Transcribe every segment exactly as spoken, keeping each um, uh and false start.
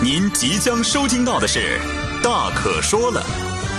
您即将收听到的是《大可说了》。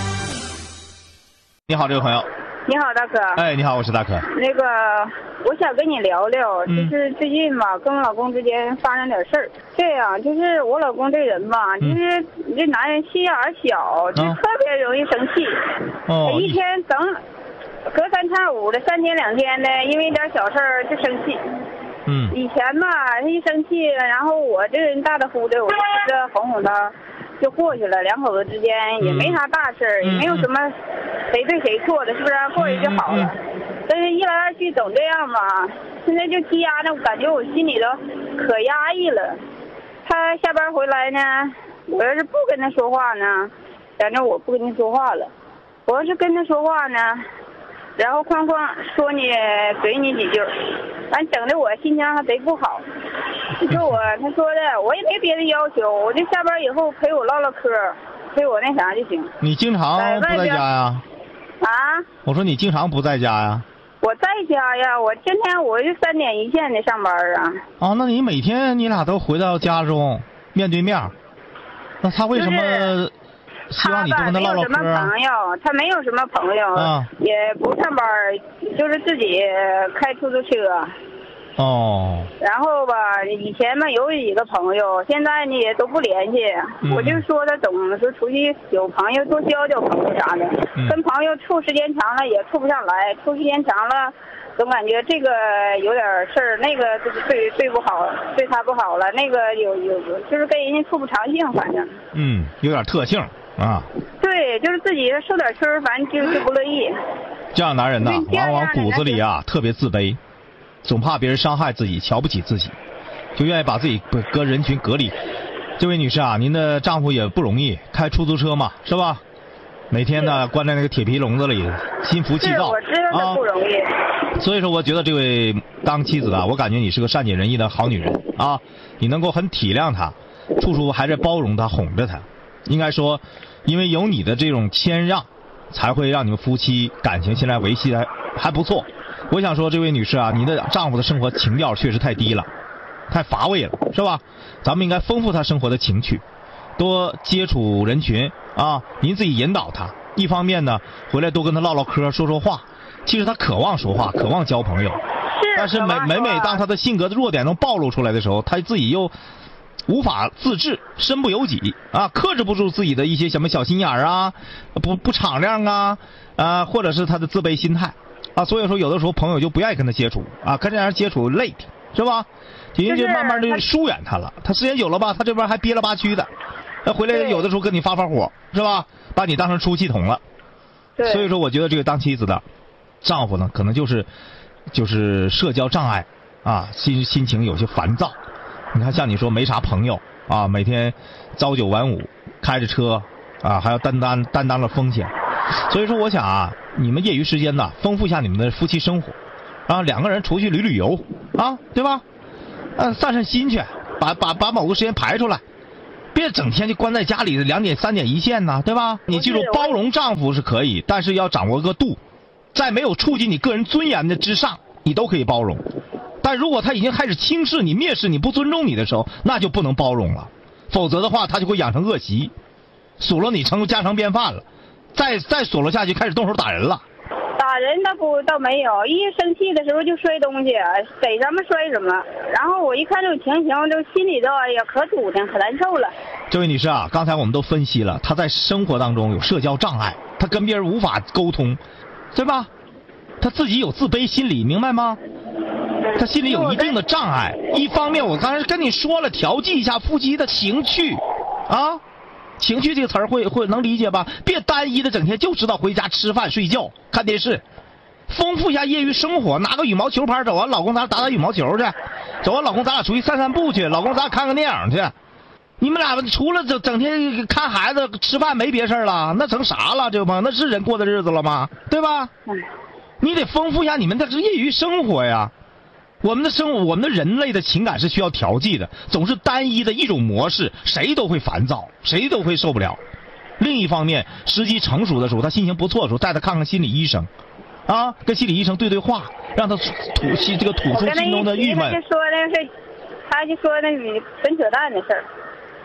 你好，这位朋友。 你好，大可。 哎，你好，我是大可。那个，我想跟你聊聊，就是最近吧，嗯、跟我老公之间发生点事儿。这样，就是我老公这人吧，嗯、就是这男人心眼小，就特别容易生气。哦。一天整隔三差五的，三天两天的，因为一点小事儿就生气。 嗯。 以前吧，他一生气，然后我这人大大呼的，我就是哄哄他。就过去了，两口子之间也没啥大事儿、嗯，也没有什么谁对谁错的，是不是？过去就好了。嗯嗯、但是一来二去总这样吧，现在就积压的，我感觉我心里头可压抑了。他下班回来呢，我要是不跟他说话呢，反正我不跟他说话了。我要是跟他说话呢，然后哐哐说你怼你几句，完整的我心情还贼不好。他说我，他说的，我也没别的要求，我就下班以后陪我唠唠嗑，陪我那啥就行。 你经常不在家呀？ 啊？ 我说你经常不在家呀？ 我在家呀，我天天我就三点一线的上班啊。 哦，那你每天你俩都回到家中面对面，那他为什么希望你多跟他唠唠嗑？ 他没有什么朋友，他没有什么朋友，啊、也不上班，就是自己开出租车。 哦， 然后吧，以前嘛有几个朋友，现在呢也都不联系。嗯、我就说他总是出去有朋友，多交交朋友啥的。嗯、跟朋友处时间长了也处不上来，处时间长了，总感觉这个有点事儿，那个对对不好，对他不好了，那个有有就是跟人家处不长性，反正。 嗯，有点特性啊。 对，就是自己受点气，反正就就不乐意。 这样男人呐，往往骨子里啊特别自卑。总怕别人伤害自己，瞧不起自己，就愿意把自己搁人群隔离。这位女士啊，您的丈夫也不容易，开出租车嘛，是吧？每天呢关在那个铁皮笼子里，心浮气躁。 我知道他不容易、 啊。所以说，我觉得这位当妻子的，我感觉你是个善解人意的好女人啊，你能够很体谅她，处处还在包容她，哄着她。应该说，因为有你的这种谦让，才会让你们夫妻感情现在维系的还不错。我想说，这位女士啊，你的丈夫的生活情调确实太低了，太乏味了，是吧？咱们应该丰富他生活的情趣，多接触人群啊。您自己引导他，一方面呢，回来多跟他唠唠嗑，说说话。其实他渴望说话，渴望交朋友，但是每每每当他的性格的弱点能暴露出来的时候，他自己又无法自制，身不由己啊，克制不住自己的一些什么小心眼儿啊，不不敞亮啊，啊，或者是他的自卑心态。啊，所以说有的时候朋友就不愿意跟他接触啊，跟这样接触累，是吧？人就慢慢就疏远他了。他时间久了吧，他这边还憋了吧屈的，他回来有的时候跟你发发火，是吧？把你当成出气筒了。所以说，我觉得这个当妻子的丈夫呢，可能就是就是社交障碍啊，心心情有些烦躁。你看，像你说没啥朋友啊，每天朝九晚五，开着车啊，还要担当担当了风险。所以说，我想啊，你们业余时间呢，丰富一下你们的夫妻生活，啊，两个人出去旅旅游，啊，对吧？呃，散散心去，把把把某个时间排出来，别整天就关在家里两点三点一线呢，对吧？你记住，包容丈夫是可以，但是要掌握个度，在没有触及你个人尊严的之上，你都可以包容。但如果他已经开始轻视你、蔑视你、不尊重你的时候，那就不能包容了，否则的话，他就会养成恶习，数落你成家常便饭了。再再锁了下去，开始动手打人了。 打人倒不倒没有，一生气的时候就摔东西，逮什么摔什么。然后我一看这种情形，就心里头哎呀可堵挺，可难受了。 这位女士啊，刚才我们都分析了，她在生活当中有社交障碍，她跟别人无法沟通，对吧？她自己有自卑心理，明白吗？她心里有一定的障碍。一方面，我刚才跟你说了，调剂一下夫妻的情趣，啊。情绪这个词儿会会能理解吧？别单一的整天就知道回家吃饭睡觉看电视，丰富一下业余生活，拿个羽毛球拍走啊，老公咱俩打打羽毛球去，走啊，老公咱俩出去散散步去，老公咱俩看个电影去。你们俩除了整整天看孩子吃饭没别事了，那成啥了？这帮那是人过的日子了吗？对吧？你得丰富一下你们的业余生活呀。我们的生活，我们的人类的情感是需要调剂的，总是单一的一种模式，谁都会烦躁，谁都会受不了。另一方面，时机成熟的时候，他心情不错的时候，带他看看心理医生，啊，跟心理医生对对话，让他吐息这个吐出心中的郁闷。 他就说那是，他就说那是纯扯淡的事儿。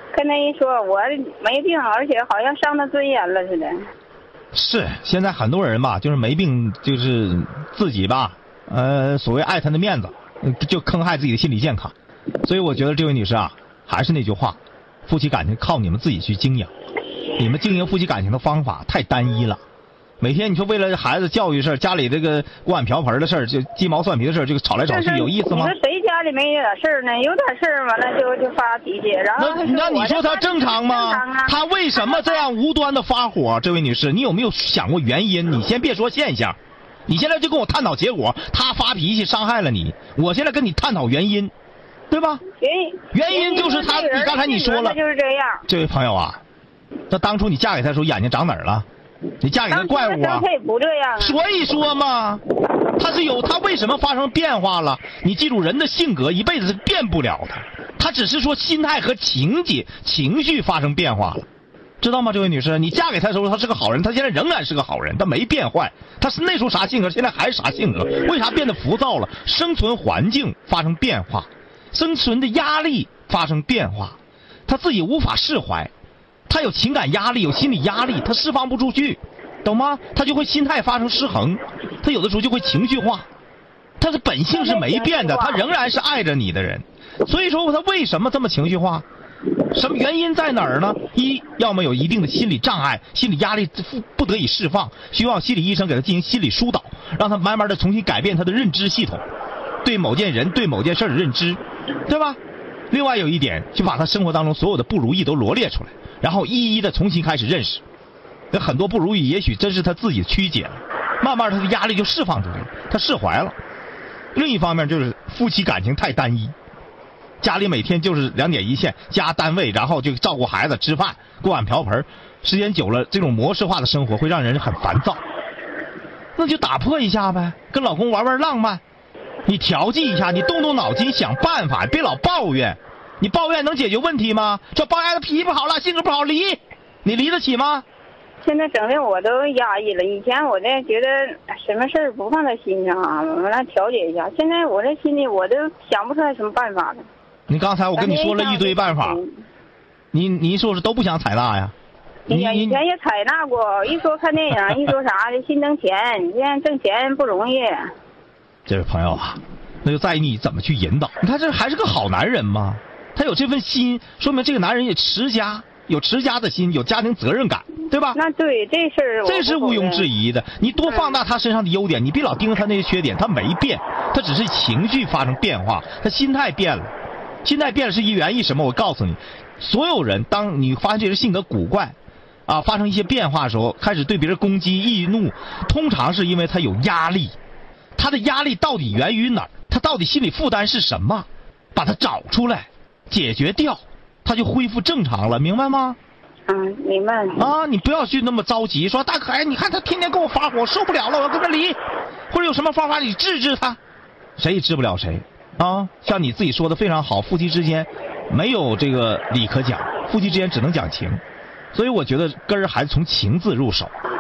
跟他一说我没病，而且好像伤他尊严了似的。 是，现在很多人吧，就是没病，就是自己吧，呃，所谓爱他的面子，就坑害自己的心理健康。所以我觉得这位女士啊，还是那句话，夫妻感情靠你们自己去经营。你们经营夫妻感情的方法太单一了。每天你说为了孩子教育事儿，家里这个锅碗瓢盆的事儿，就鸡毛蒜皮的事儿，就吵来吵去，有意思吗？ 你说谁家里没有点事儿呢？有点事儿完了就就发脾气，然后那那你说他正常吗？ 啊、 他为什么这样无端的发火？这位女士，你有没有想过原因？你先别说现象，你现在就跟我探讨结果。他发脾气伤害了你，我现在跟你探讨原因，对吧？原因原因就是他，你刚才你说了， 就是这样。 这位朋友啊，那当初你嫁给他的时候眼睛长哪儿了？你嫁给个怪物啊！ 他也不这样啊。 所以说嘛，他是有他为什么发生变化了？你记住，人的性格一辈子是变不了的，他只是说心态和情节、情绪发生变化了，知道吗？这位女士，你嫁给他的时候他是个好人，他现在仍然是个好人，他没变坏，他是那时候啥性格，现在还是啥性格？为啥变得浮躁了？生存环境发生变化，生存的压力发生变化，他自己无法释怀。他有情感压力，有心理压力，他释放不出去，懂吗？他就会心态发生失衡，他有的时候就会情绪化。他的本性是没变的，他仍然是爱着你的人。所以说他为什么这么情绪化？什么原因在哪儿呢？一，要么有一定的心理障碍，心理压力不得以释放，需要心理医生给他进行心理疏导，让他慢慢的重新改变他的认知系统，对某件人、对某件事的认知，对吧？另外有一点，就把他生活当中所有的不如意都罗列出来，然后一一的重新开始认识。那很多不如意也许真是他自己曲解了，慢慢他的压力就释放出来了，他释怀了。另一方面就是夫妻感情太单一，家里每天就是两点一线，家单位，然后就照顾孩子、吃饭、锅碗瓢盆，时间久了，这种模式化的生活会让人很烦躁。那就打破一下呗，跟老公玩玩浪漫，你调剂一下，你动动脑筋想办法，别老抱怨。你抱怨能解决问题吗？这抱怨他脾气不好了，性格不好，离，你离得起吗？ 现在整的我都压抑了。以前我这觉得什么事儿不放在心上啊，我来调节一下。现在我这心里我都想不出来什么办法了。 你刚才我跟你说了一堆办法，你你是不是都不想采纳呀？ 你以前也采纳过，一说看电影，一说啥的心挣钱，你现在挣钱不容易。 这位朋友啊，那就在于你怎么去引导。你看这还是个好男人吗？他有这份心，说明这个男人也持家，有持家的心，有家庭责任感，对吧？ 那对，这事儿这是毋庸置疑的。你多放大他身上的优点，你别老盯着他那些缺点，他没变，他只是情绪发生变化，他心态变了。心态变了是源于什么？我告诉你，所有人当你发现这人性格古怪啊，发生一些变化的时候，开始对别人攻击、易怒，通常是因为他有压力。他的压力到底源于哪儿？他到底心理负担是什么？把它找出来，解决掉，他就恢复正常了，明白吗？ 嗯，明白了。 啊，你不要去那么着急，说大可爱，你看他天天跟我发火，受不了了，我要跟他离，或者有什么方法你治治他，谁也治不了谁啊。像你自己说的非常好，夫妻之间没有这个理可讲，夫妻之间只能讲情，所以我觉得根儿还是从情字入手。